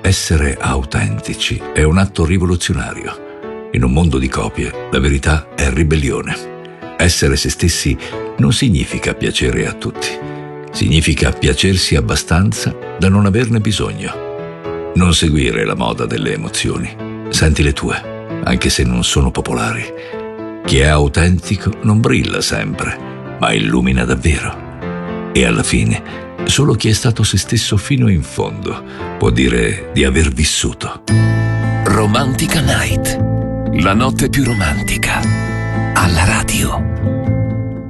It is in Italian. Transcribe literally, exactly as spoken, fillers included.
Essere autentici è un atto rivoluzionario. In un mondo di copie, la verità è ribellione. Essere se stessi non significa piacere a tutti. Significa piacersi abbastanza da non averne bisogno. Non seguire la moda delle emozioni. Senti le tue, anche se non sono popolari. Chi è autentico non brilla sempre, ma illumina davvero. E alla fine, solo chi è stato se stesso fino in fondo può dire di aver vissuto. Romantica Night, la notte più romantica, alla radio.